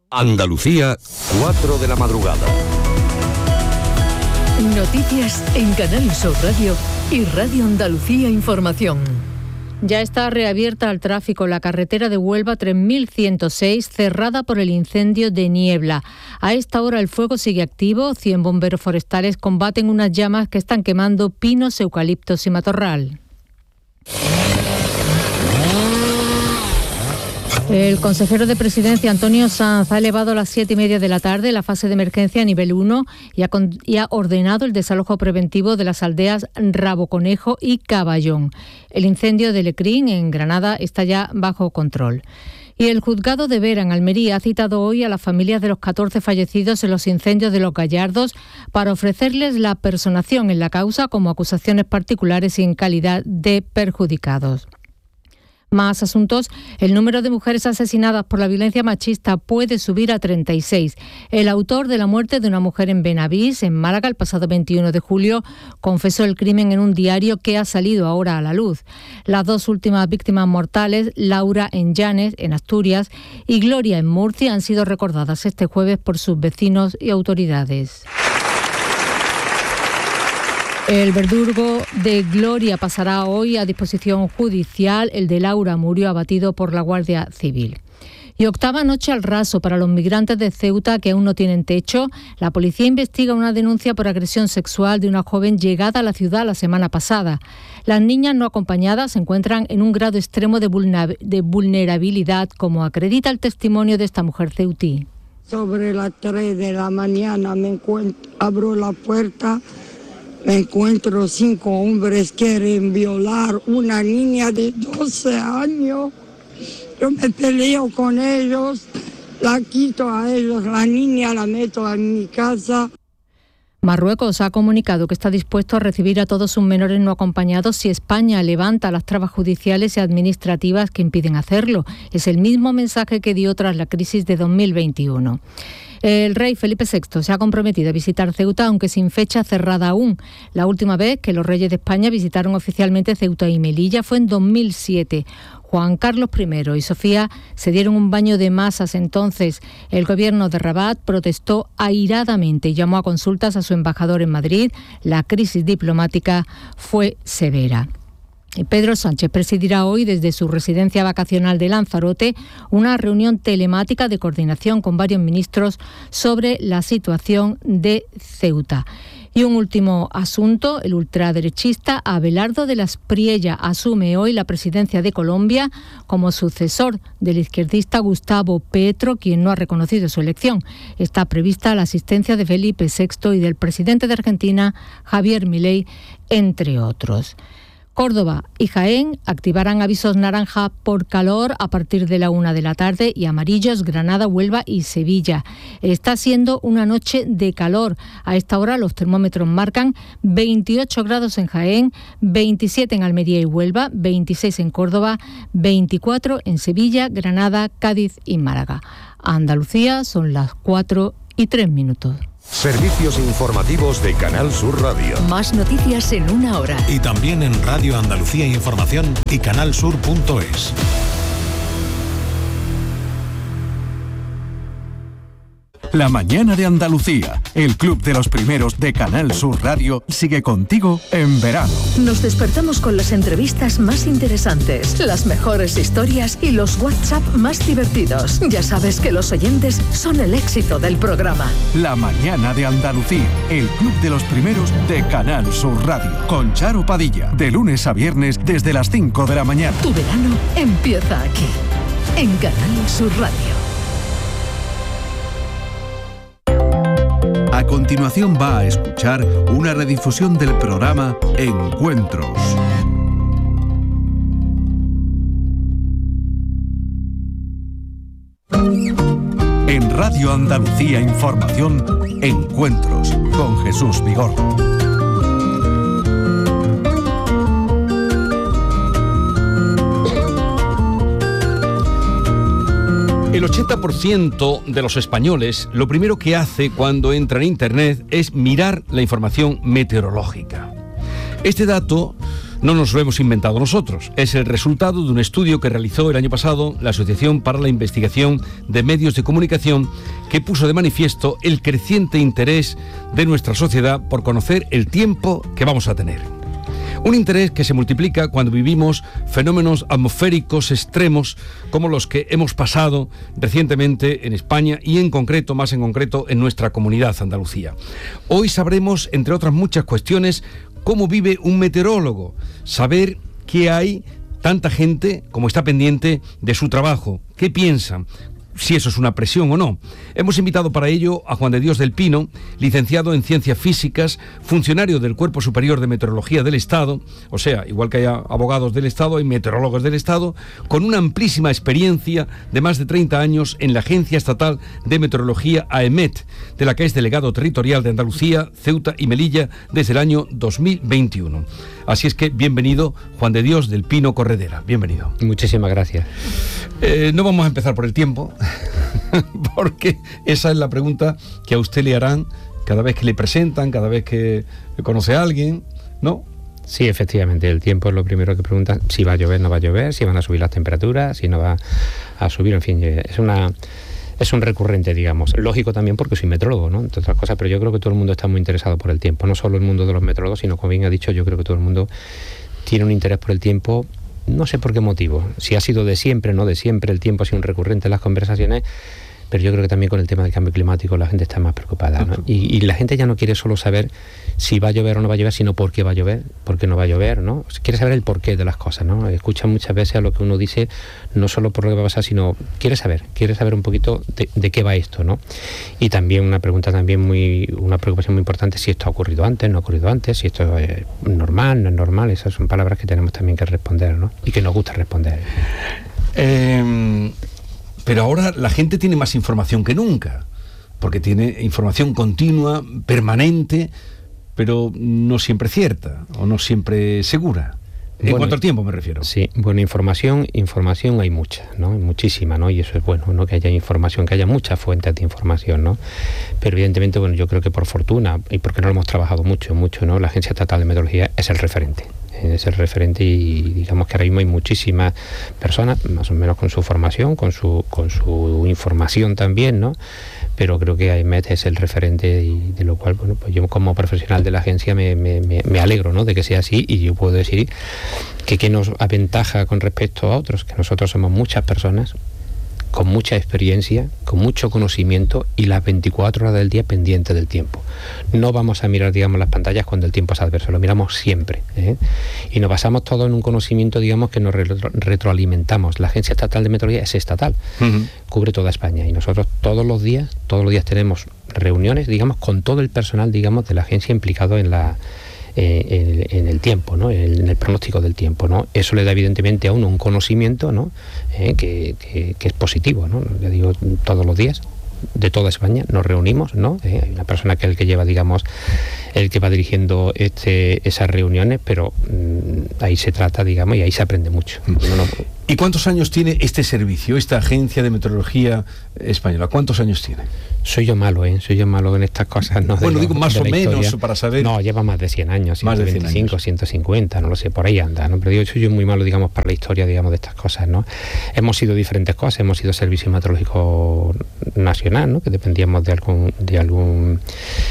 Andalucía, 4 de la madrugada. Noticias en Canal Sur Radio y Radio Andalucía Información. Ya está reabierta al tráfico la carretera de Huelva 3106, cerrada por el incendio de Niebla. A esta hora el fuego sigue activo. 100 bomberos forestales combaten unas llamas que están quemando pinos, eucaliptos y matorral. El consejero de Presidencia, Antonio Sanz, ha elevado a las 7:30 de la tarde la fase de emergencia a nivel 1 y ha ordenado el desalojo preventivo de las aldeas Raboconejo y Caballón. El incendio de Lecrín, en Granada, está ya bajo control. Y el juzgado de Vera, en Almería, ha citado hoy a las familias de los 14 fallecidos en los incendios de Los Gallardos para ofrecerles la personación en la causa como acusaciones particulares y en calidad de perjudicados. Más asuntos. El número de mujeres asesinadas por la violencia machista puede subir a 36. El autor de la muerte de una mujer en Benavís, en Málaga, el pasado 21 de julio, confesó el crimen en un diario que ha salido ahora a la luz. Las dos últimas víctimas mortales, Laura en Llanes, en Asturias, y Gloria en Murcia, han sido recordadas este jueves por sus vecinos y autoridades. El verdugo de Gloria pasará hoy a disposición judicial. El de Laura murió abatido por la Guardia Civil. Y octava noche al raso para los migrantes de Ceuta que aún no tienen techo. La policía investiga una denuncia por agresión sexual de una joven llegada a la ciudad la semana pasada. Las niñas no acompañadas se encuentran en un grado extremo de vulnerabilidad, como acredita el testimonio de esta mujer ceutí. Sobre las 3 de la mañana abro la puerta. Me encuentro 5 hombres que quieren violar una niña de 12 años. Yo me peleo con ellos, la quito a ellos, la niña la meto en mi casa. Marruecos ha comunicado que está dispuesto a recibir a todos sus menores no acompañados si España levanta las trabas judiciales y administrativas que impiden hacerlo. Es el mismo mensaje que dio tras la crisis de 2021. El rey Felipe VI se ha comprometido a visitar Ceuta, aunque sin fecha cerrada aún. La última vez que los reyes de España visitaron oficialmente Ceuta y Melilla fue en 2007. Juan Carlos I y Sofía se dieron un baño de masas entonces. El gobierno de Rabat protestó airadamente y llamó a consultas a su embajador en Madrid. La crisis diplomática fue severa. Pedro Sánchez presidirá hoy desde su residencia vacacional de Lanzarote una reunión telemática de coordinación con varios ministros sobre la situación de Ceuta. Y un último asunto, el ultraderechista Abelardo de la Espriella asume hoy la presidencia de Colombia como sucesor del izquierdista Gustavo Petro, quien no ha reconocido su elección. Está prevista la asistencia de Felipe VI y del presidente de Argentina, Javier Milei, entre otros. Córdoba y Jaén activarán avisos naranja por calor a partir de la 1 de la tarde y amarillos Granada, Huelva y Sevilla. Está siendo una noche de calor. A esta hora los termómetros marcan 28 grados en Jaén, 27 en Almería y Huelva, 26 en Córdoba, 24 en Sevilla, Granada, Cádiz y Málaga. Andalucía son las 4:03. Servicios informativos de Canal Sur Radio. Más noticias en una hora. Y también en Radio Andalucía Información y canalsur.es. La mañana de Andalucía, el club de los primeros de Canal Sur Radio, sigue contigo en verano. Nos despertamos con las entrevistas más interesantes, las mejores historias y los WhatsApp más divertidos. Ya sabes que los oyentes son el éxito del programa. La mañana de Andalucía, el club de los primeros de Canal Sur Radio, con Charo Padilla, de lunes a viernes desde las 5 de la mañana. Tu verano empieza aquí, en Canal Sur Radio. A continuación va a escuchar una redifusión del programa Encuentros. En Radio Andalucía Información, Encuentros con Jesús Vigorra. El 80% de los españoles lo primero que hace cuando entra en Internet es mirar la información meteorológica. Este dato no nos lo hemos inventado nosotros. Es el resultado de un estudio que realizó el año pasado la Asociación para la Investigación de Medios de Comunicación, que puso de manifiesto el creciente interés de nuestra sociedad por conocer el tiempo que vamos a tener. Un interés que se multiplica cuando vivimos fenómenos atmosféricos extremos como los que hemos pasado recientemente en España y más en concreto en nuestra comunidad, Andalucía. Hoy sabremos, entre otras muchas cuestiones, cómo vive un meteorólogo, saber qué hay tanta gente como está pendiente de su trabajo, qué piensan, si eso es una presión o no. Hemos invitado para ello a Juan de Dios del Pino, licenciado en Ciencias Físicas, funcionario del Cuerpo Superior de Meteorología del Estado, o sea, igual que hay abogados del Estado, hay meteorólogos del Estado, con una amplísima experiencia de más de 30 años en la Agencia Estatal de Meteorología AEMET, de la que es delegado territorial de Andalucía, Ceuta y Melilla desde el año 2021. Así es que bienvenido, Juan de Dios del Pino Corredera. Bienvenido. Muchísimas gracias. No vamos a empezar por el tiempo, porque esa es la pregunta que a usted le harán cada vez que le presentan, cada vez que conoce a alguien, ¿no? Sí, efectivamente, el tiempo es lo primero que preguntan, si va a llover, no va a llover, si van a subir las temperaturas, si no va a subir, en fin, es un recurrente, digamos. Lógico también porque soy metrólogo, ¿no?, entre otras cosas, pero yo creo que todo el mundo está muy interesado por el tiempo, no solo el mundo de los metrólogos, sino, como bien ha dicho, yo creo que todo el mundo tiene un interés por el tiempo. No sé por qué motivo, si ha sido de siempre, no de siempre, el tiempo ha sido un recurrente en las conversaciones, pero yo creo que también con el tema del cambio climático la gente está más preocupada, ¿no? Y la gente ya no quiere solo saber si va a llover o no va a llover, sino por qué va a llover, por qué no va a llover, ¿no? Quiere saber el porqué de las cosas, ¿no? Escucha muchas veces a lo que uno dice, no solo por lo que va a pasar, sino quiere saber un poquito de qué va esto, ¿no? Y también una preocupación muy importante, si esto ha ocurrido antes, no ha ocurrido antes, si esto es normal, no es normal. Esas son palabras que tenemos también que responder, ¿no? Y que nos gusta responder. Pero ahora la gente tiene más información que nunca, porque tiene información continua, permanente, pero no siempre cierta o no siempre segura. En cuanto al tiempo me refiero. Sí, bueno, información hay mucha, ¿no? Muchísima, ¿no? Y eso es bueno, ¿no? Que haya información, que haya muchas fuentes de información, ¿no? Pero evidentemente, bueno, yo creo que por fortuna, y porque no lo hemos trabajado mucho, ¿no?, la Agencia Estatal de Meteorología es el referente. Y digamos que ahora mismo hay muchísimas personas, más o menos con su formación, con su información también, ¿no? Pero creo que AEMET es el referente, y de lo cual, bueno, pues yo como profesional de la agencia me alegro, ¿no?, de que sea así, y yo puedo decir que nos aventaja con respecto a otros, que nosotros somos muchas personas con mucha experiencia, con mucho conocimiento y las 24 horas del día pendientes del tiempo. No vamos a mirar, digamos, las pantallas cuando el tiempo es adverso, lo miramos siempre, ¿eh? Y nos basamos todo en un conocimiento, digamos, que nos retroalimentamos. La Agencia Estatal de Meteorología es estatal, cubre toda España, y nosotros todos los días tenemos reuniones, digamos, con todo el personal, digamos, de la agencia implicado en el tiempo, ¿no?, en el pronóstico del tiempo, ¿no? Eso le da evidentemente a uno un conocimiento, ¿no?, que es positivo, ¿no? Ya digo, todos los días de toda España nos reunimos, ¿no? Hay una persona que es el que lleva, digamos, el que va dirigiendo esas reuniones, pero ahí se trata, digamos, y ahí se aprende mucho. ¿Y cuántos años tiene este servicio, esta Agencia de Meteorología Española? ¿Cuántos años tiene? Soy yo malo en estas cosas, ¿no? Bueno, digo más o menos para saber. No, lleva más de 100 años, 125, 150, no lo sé, por ahí anda, ¿no? Pero digo, soy yo muy malo, digamos, para la historia, digamos, de estas cosas, ¿no? Hemos sido diferentes cosas, hemos sido Servicio Meteorológico Nacional, ¿no?, que dependíamos de algún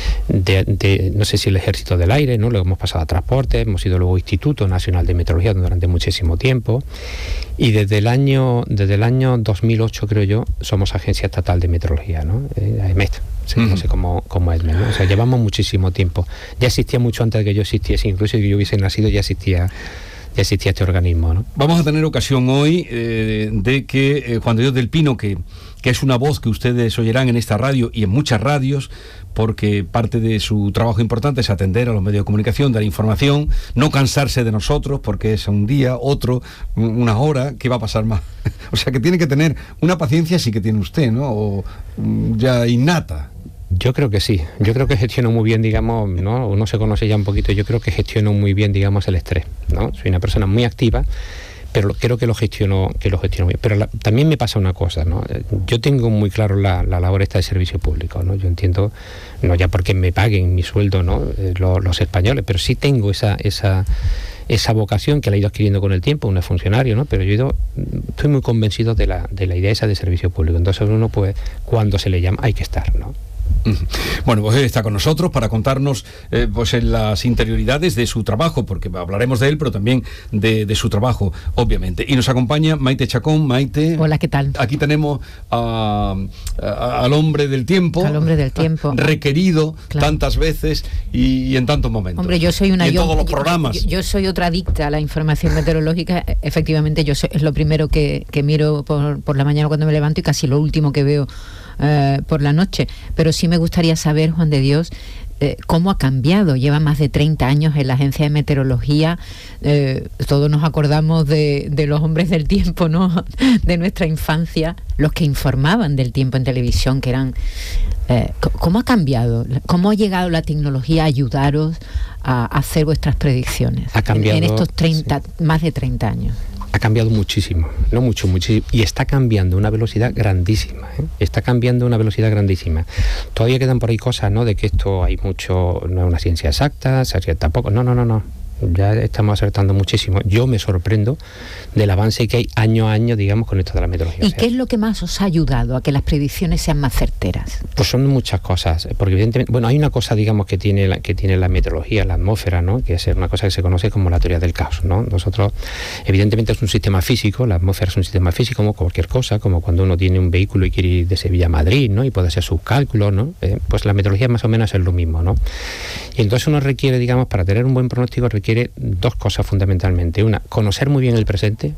no sé si el Ejército del Aire, ¿no? Luego hemos pasado a Transporte, hemos sido luego Instituto Nacional de Meteorología durante muchísimo tiempo, y desde el año 2008, creo yo, somos Agencia Estatal de Meteorología, ¿no? AEMET, no sé cómo es, ¿no? O sea, llevamos muchísimo tiempo. Ya existía mucho antes de que yo existiese, incluso que yo hubiese nacido ya existía este organismo, ¿no? Vamos a tener ocasión hoy de que Juan de Dios del Pino, que es una voz que ustedes oirán en esta radio y en muchas radios, porque parte de su trabajo importante es atender a los medios de comunicación, dar información, no cansarse de nosotros, porque es un día, otro, una hora, ¿qué va a pasar más? O sea, que tiene que tener una paciencia, sí que tiene usted, ¿no? O ya innata. Yo creo que sí, yo creo que gestiono muy bien, digamos, ¿no? Uno se conoce ya un poquito, yo creo que gestiono muy bien, digamos, el estrés, ¿no? Soy una persona muy activa, pero creo que lo gestiono bien. Pero también me pasa una cosa, ¿no? Yo tengo muy claro la labor esta de servicio público, ¿no? Yo entiendo, no ya porque me paguen mi sueldo, ¿no?, los españoles, pero sí tengo esa esa vocación que la he ido adquiriendo con el tiempo, uno es funcionario, ¿no? Pero estoy muy convencido de la idea esa de servicio público. Entonces uno, pues, cuando se le llama, hay que estar, ¿no? Bueno, pues está con nosotros para contarnos pues en las interioridades de su trabajo, porque hablaremos de él, pero también de su trabajo, obviamente. Y nos acompaña Maite Chacón. Maite. Hola, ¿qué tal? Aquí tenemos al hombre del tiempo. Al hombre del tiempo. Requerido, claro, tantas veces y en tantos momentos. Hombre, yo soy una... Y en todos los programas. Yo soy otra adicta a la información meteorológica. Efectivamente, es lo primero que miro por la mañana cuando me levanto y casi lo último que veo por la noche. Pero sí me gustaría saber, Juan de Dios, cómo ha cambiado. Lleva más de 30 años en la Agencia de Meteorología. Todos nos acordamos de los hombres del tiempo, ¿no? De nuestra infancia, los que informaban del tiempo en televisión, que eran... ¿Cómo ha cambiado? ¿Cómo ha llegado la tecnología a ayudaros a hacer vuestras predicciones? Ha cambiado, en estos 30, sí, más de 30 años. Ha cambiado muchísimo, no mucho, muchísimo, y está cambiando a una velocidad grandísima, ¿eh? Está cambiando a una velocidad grandísima. Todavía quedan por ahí cosas, ¿no? De que esto hay mucho, no es una ciencia exacta, se acierta poco, no. Ya estamos acertando muchísimo. Yo me sorprendo del avance que hay año a año, digamos, con esto de la meteorología. ¿Y qué es lo que más os ha ayudado a que las predicciones sean más certeras? Pues son muchas cosas, porque evidentemente, bueno, hay una cosa, digamos, que tiene la meteorología, la atmósfera, ¿no? Que es una cosa que se conoce como la teoría del caos, ¿no? Nosotros, evidentemente, es un sistema físico, la atmósfera es un sistema físico, como cualquier cosa, como cuando uno tiene un vehículo y quiere ir de Sevilla a Madrid, ¿no? Y puede hacer sus cálculos, ¿no? Pues la meteorología más o menos es lo mismo, ¿no? Y entonces uno requiere, digamos, para tener un buen pronóstico, requiere dos cosas fundamentalmente. Una, conocer muy bien el presente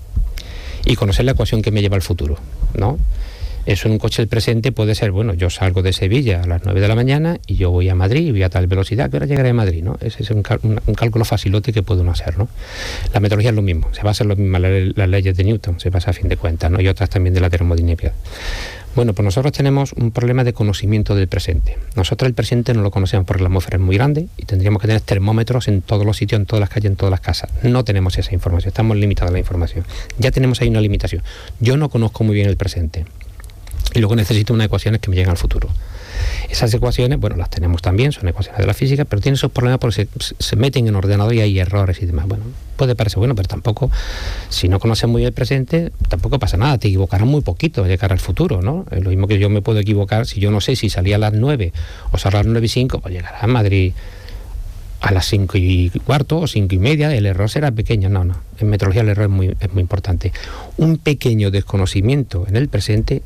y conocer la ecuación que me lleva al futuro, ¿no? Eso en un coche del presente puede ser, bueno, yo salgo de Sevilla a las 9 de la mañana y yo voy a Madrid y voy a tal velocidad, que ahora llegaré a Madrid, ¿no? Ese es un cálculo facilote que puede uno hacer, ¿no? La meteorología es lo mismo, se basa en lo mismo, las leyes de Newton, se basa a fin de cuentas, ¿no? Y otras también de la termodinámica. Bueno, pues nosotros tenemos un problema de conocimiento del presente. Nosotros el presente no lo conocemos porque la atmósfera es muy grande y tendríamos que tener termómetros en todos los sitios, en todas las calles, en todas las casas. No tenemos esa información, estamos limitados a la información. Ya tenemos ahí una limitación. Yo no conozco muy bien el presente y luego necesito unas ecuaciones que me lleguen al futuro. Esas ecuaciones, bueno, las tenemos también, son ecuaciones de la física, pero tienen esos problemas porque se meten en ordenador y hay errores y demás. Bueno, puede parecer bueno, pero tampoco, si no conoces muy bien el presente, tampoco pasa nada, te equivocarás muy poquito de cara al futuro, ¿no? Es lo mismo que yo me puedo equivocar, si yo no sé si salía a las 9 o salía a las 9:05, pues llegará a Madrid a las 5:15 o 5:30, el error será pequeño. No. En meteorología el error es muy importante. Un pequeño desconocimiento en el presente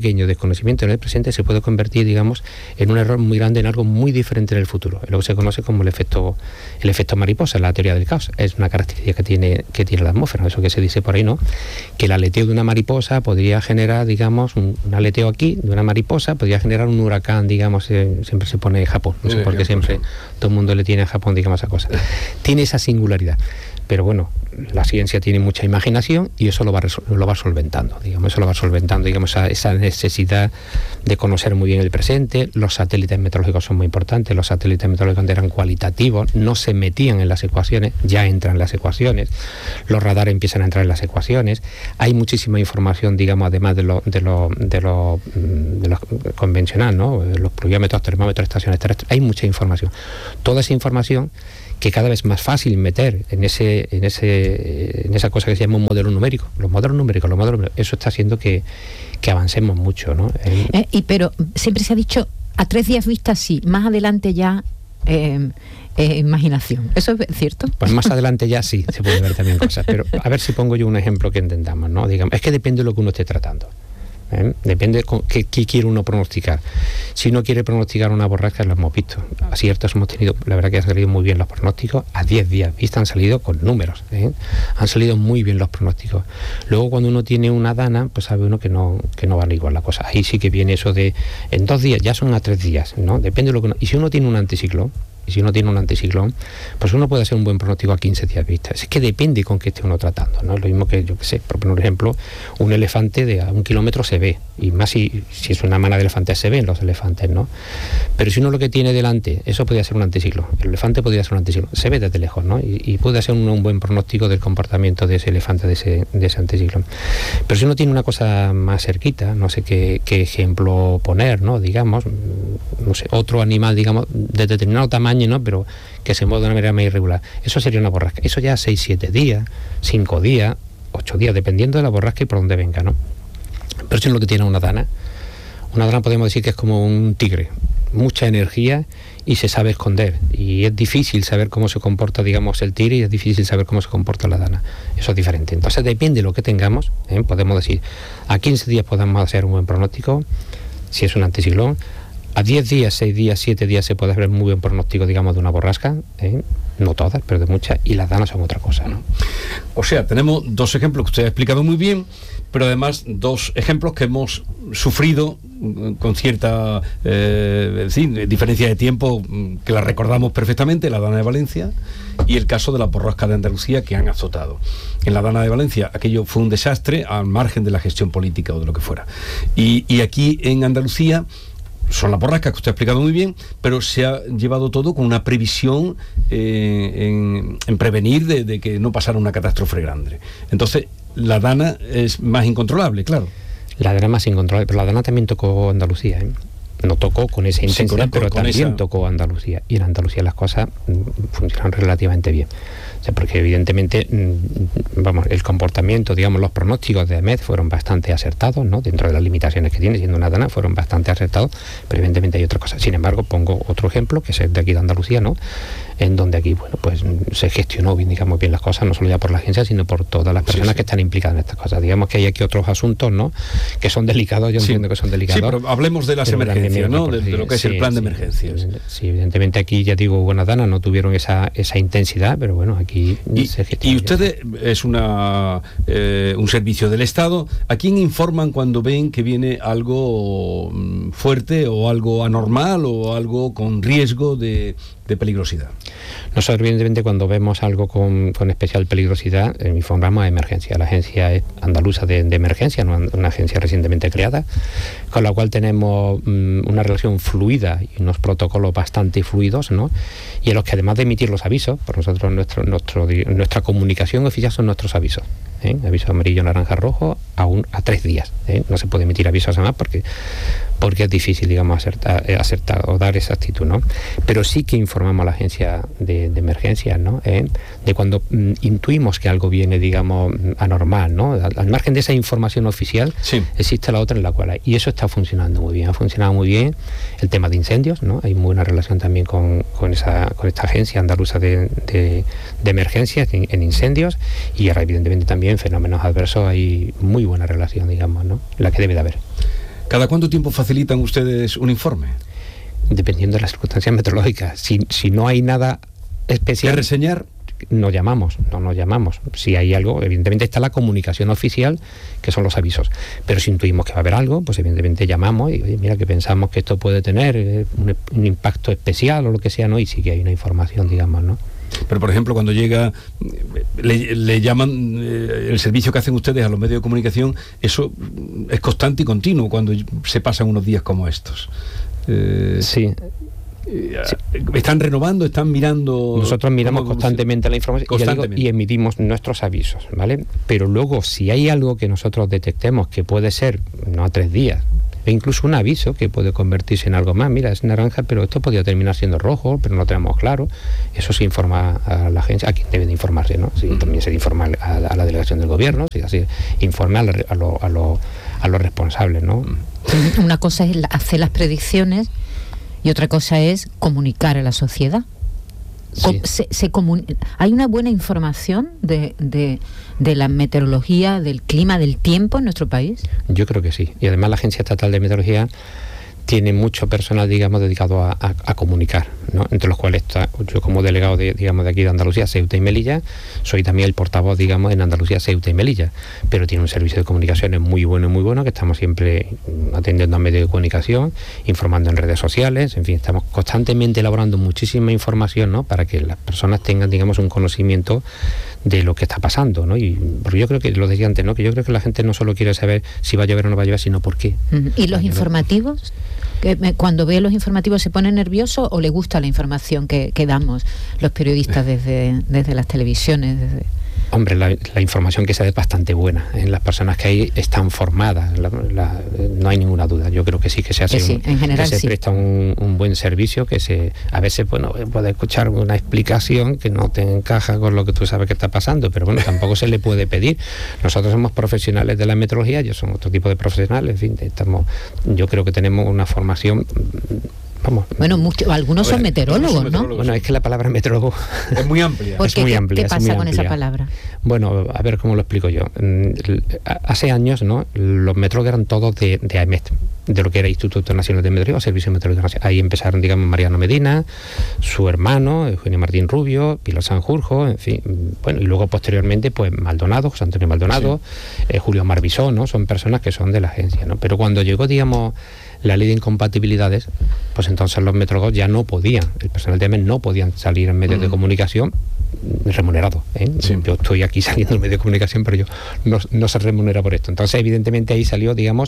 se puede convertir, digamos, en un error muy grande, en algo muy diferente en el futuro. Es lo que se conoce como el efecto mariposa, la teoría del caos. Es una característica que tiene la atmósfera. Eso que se dice por ahí, ¿no? Que el aleteo de una mariposa podría generar, digamos, un aleteo aquí de una mariposa, podría generar un huracán, digamos, siempre se pone Japón. No sé por qué siempre todo el mundo le tiene a Japón, digamos, esa cosa. Tiene esa singularidad. Pero bueno, la ciencia tiene mucha imaginación y eso lo va solventando, digamos, esa necesidad de conocer muy bien el presente. Los satélites meteorológicos son muy importantes. Los satélites meteorológicos antes eran cualitativos, no se metían en las ecuaciones, ya entran en las ecuaciones. Los radares empiezan a entrar en las ecuaciones. Hay muchísima información, digamos, además de lo convencional, ¿no? Los pluviómetros, termómetros, estaciones terrestres. Hay mucha información. Toda esa información que cada vez es más fácil meter en esa cosa que se llama un modelo numérico. Los modelos numéricos, eso está haciendo que avancemos mucho, ¿no? Pero siempre se ha dicho, a 3 días vista sí, más adelante ya imaginación. ¿Eso es cierto? Pues más adelante ya sí, se puede ver también cosas. Pero a ver si pongo yo un ejemplo que entendamos, ¿no? Digamos, es que depende de lo que uno esté tratando. Depende de qué quiere uno pronosticar. Si uno quiere pronosticar una borrasca, lo hemos visto. Aciertos hemos tenido, la verdad que han salido muy bien los pronósticos. A 10 días vista han salido con números, han salido muy bien los pronósticos. Luego cuando uno tiene una dana, pues sabe uno que no van igual la cosa. Ahí sí que viene eso de en 2 días, ya son a 3 días, ¿no? Depende de lo que uno... Y si uno tiene un anticiclón, pues uno puede hacer un buen pronóstico a 15 días vista. Es que depende con qué esté uno tratando, ¿no? Es lo mismo que, yo qué sé, por poner un ejemplo, un elefante de a 1 kilómetro se ve, y más si es una manada de elefantes se ven los elefantes, ¿no? Pero si uno lo que tiene delante, eso podría ser un anticiclón, el elefante podría ser un anticiclón, se ve desde lejos, ¿no? Y puede hacer un buen pronóstico del comportamiento de ese elefante, de ese anticiclón. Pero si uno tiene una cosa más cerquita, no sé qué ejemplo poner, ¿no? Digamos, no sé, otro animal, digamos, de determinado tamaño, ¿no? Pero que se mueve de una manera más irregular. Eso sería una borrasca. Eso ya 6, 7 días, 5 días, 8 días, dependiendo de la borrasca y por dónde venga, ¿no? Pero eso es lo que tiene una dana. Una dana podemos decir que es como un tigre, mucha energía y se sabe esconder. Y es difícil saber cómo se comporta, digamos, el tigre, y es difícil saber cómo se comporta la dana. Eso es diferente. Entonces depende de lo que tengamos, podemos decir, a 15 días podemos hacer un buen pronóstico, si es un anticiclón. A 10 días, 6 días, 7 días se puede hacer muy buen pronóstico, digamos, de una borrasca, no todas, pero de muchas, y las danas son otra cosa, ¿no? O sea, tenemos dos ejemplos que usted ha explicado muy bien, pero además dos ejemplos que hemos sufrido con cierta diferencia de tiempo, que la recordamos perfectamente, la dana de Valencia y el caso de la borrasca de Andalucía, que han azotado. En la dana de Valencia aquello fue un desastre al margen de la gestión política o de lo que fuera. Y aquí en Andalucía son las borrascas que usted ha explicado muy bien, pero se ha llevado todo con una previsión en prevenir de que no pasara una catástrofe grande. Entonces, la dana es más incontrolable, claro. La dana más incontrolable, pero la dana también tocó Andalucía, No tocó con esa intensidad, pero también tocó Andalucía. Y en Andalucía las cosas funcionaron relativamente bien. O sea, porque evidentemente, el comportamiento, digamos, los pronósticos de AEMET fueron bastante acertados, ¿no? Dentro de las limitaciones que tiene, siendo una dana, fueron bastante acertados, pero evidentemente hay otras cosas. Sin embargo, pongo otro ejemplo, que es el de aquí de Andalucía, ¿no? En donde aquí, pues se gestionó bien, digamos, bien las cosas, no solo ya por la agencia, sino por todas las personas que están implicadas en estas cosas. Digamos que hay aquí otros asuntos, ¿no? Que son delicados, yo entiendo que son delicados. Sí, pero hablemos de las emergencias, ¿no? De lo que es el plan de emergencias. Sí, evidentemente aquí, ya digo, buenas danas no tuvieron esa intensidad, pero bueno, aquí se gestionó. Y ustedes es un servicio del Estado. ¿A quién informan cuando ven que viene algo fuerte o algo anormal o algo con riesgo de peligrosidad? Nosotros, evidentemente, cuando vemos algo con especial peligrosidad, informamos a emergencia. La agencia andaluza de emergencia, una agencia recientemente creada, con la cual tenemos una relación fluida y unos protocolos bastante fluidos, ¿no? Y en los que, además de emitir los avisos, por nosotros nuestra comunicación oficial son nuestros avisos. Aviso amarillo, naranja, rojo, a 3 días. No se puede emitir avisos más porque es difícil, digamos, acertar o dar esa actitud, ¿no? Pero sí que informamos a la agencia de emergencias, ¿no? De cuando intuimos que algo viene, digamos, anormal, ¿no? Al margen de esa información oficial, existe la otra en la cual hay. Y eso está funcionando muy bien. Ha funcionado muy bien el tema de incendios, ¿no? Hay muy buena relación también con esta agencia andaluza de emergencias en incendios, y ahora, evidentemente, también fenómenos adversos, hay muy buena relación, digamos, ¿no? La que debe de haber. ¿Cada cuánto tiempo facilitan ustedes un informe? Dependiendo de las circunstancias meteorológicas. Si no hay nada especial... ¿Qué reseñar? No nos llamamos. Si hay algo, evidentemente está la comunicación oficial, que son los avisos. Pero si intuimos que va a haber algo, pues evidentemente llamamos y, oye, mira, que pensamos que esto puede tener un impacto especial o lo que sea, ¿no? Y sí que hay una información, digamos, ¿no? Pero, por ejemplo, cuando llega, le llaman el servicio que hacen ustedes a los medios de comunicación, eso es constante y continuo cuando se pasan unos días como estos. Sí. ¿Están renovando? ¿Están mirando? Nosotros miramos constantemente la información y emitimos nuestros avisos, ¿vale? Pero luego, si hay algo que nosotros detectemos que puede ser, no a 3 días, e incluso un aviso que puede convertirse en algo más, mira, es naranja, pero esto podría terminar siendo rojo, pero no lo tenemos claro, eso se informa a la agencia, a quien debe de informarse, ¿no? Sí, también se informa a la delegación del gobierno, sí, así, informa a los responsables, ¿no? Una cosa es hacer las predicciones y otra cosa es comunicar a la sociedad. Sí. ¿Hay una buena información de la meteorología, del clima, del tiempo en nuestro país? Yo creo que sí. Y además la Agencia Estatal de Meteorología tiene mucho personal, digamos, dedicado a comunicar, ¿no? Entre los cuales está, yo como delegado de aquí de Andalucía, Ceuta y Melilla, soy también el portavoz, digamos, en Andalucía, Ceuta y Melilla, pero tiene un servicio de comunicaciones muy bueno, que estamos siempre atendiendo a medios de comunicación, informando en redes sociales, en fin, estamos constantemente elaborando muchísima información, ¿no? Para que las personas tengan, digamos, un conocimiento de lo que está pasando, ¿no? Y porque yo creo que, lo decía antes, ¿no? Que yo creo que la gente no solo quiere saber si va a llover o no va a llover, sino por qué. ¿Y los informativos? Cuando ve los informativos, ¿se pone nervioso o le gusta la información que damos los periodistas desde las televisiones? Hombre, la información que se da es bastante buena. Las personas que hay están formadas, no hay ninguna duda. Yo creo que sí, que se hace en general, que se presta un buen servicio, a veces puede escuchar una explicación que no te encaja con lo que tú sabes que está pasando, pero bueno, tampoco se le puede pedir. Nosotros somos profesionales de la meteorología, ellos son otro tipo de profesionales, en fin, yo creo que tenemos una formación. Bueno, algunos son meteorólogos, ¿no? Bueno, es que la palabra meteorólogo es muy amplia. Es muy amplia. ¿Qué pasa con esa palabra? Bueno, a ver cómo lo explico yo. Hace años, ¿no?, los meteorólogos eran todos de AEMET, de lo que era Instituto Nacional de Meteorología o Servicio Meteorológico Nacional. Ahí empezaron, digamos, Mariano Medina, su hermano, Eugenio Martín Rubio, Pilar Sanjurjo, en fin. Bueno, y luego posteriormente, pues Maldonado, José Antonio Maldonado, sí. Julio Marbisó, ¿no? Son personas que son de la agencia, ¿no? Pero cuando llegó, digamos, la ley de incompatibilidades, pues entonces los meteorólogos ya no podían, el personal de AEMET no podían salir en medios de comunicación remunerado, ¿eh? Sí. Yo estoy aquí saliendo en medio de comunicación, pero yo no se remunera por esto. Entonces, evidentemente, ahí salió, digamos,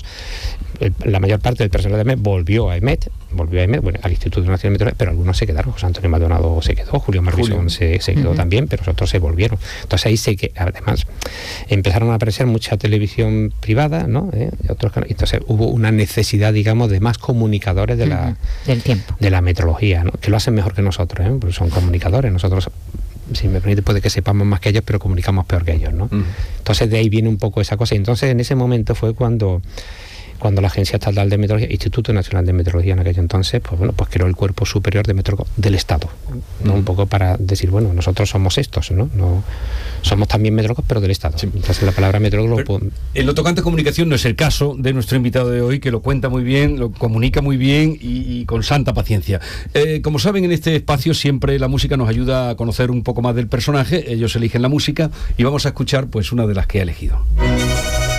la mayor parte del personal de AEMET volvió a AEMET, bueno, al Instituto Nacional de Meteorología, pero algunos se quedaron. José Antonio Maldonado se quedó, Julio Marbisón se quedó también, pero los otros se volvieron. Entonces ahí además empezaron a aparecer mucha televisión privada, ¿no? Entonces hubo una necesidad, digamos, de más comunicadores del tiempo, de la meteorología, ¿no? Que lo hacen mejor que nosotros, porque son comunicadores. Nosotros, si me permite, puede que sepamos más que ellos, pero comunicamos peor que ellos, ¿no? Entonces de ahí viene un poco esa cosa. Y entonces en ese momento fue cuando la Agencia Estatal de Meteorología, Instituto Nacional de Meteorología en aquel entonces, pues creó el Cuerpo Superior de Meteorólogos del Estado, ¿no? Un poco para decir, bueno, nosotros somos estos, ¿no? Somos también meteorólogos, pero del Estado. Sí. Entonces la palabra meteorólogo... En lo tocante a comunicación no es el caso de nuestro invitado de hoy, que lo cuenta muy bien, lo comunica muy bien y con santa paciencia. Como saben, en este espacio siempre la música nos ayuda a conocer un poco más del personaje. Ellos eligen la música y vamos a escuchar pues una de las que ha elegido.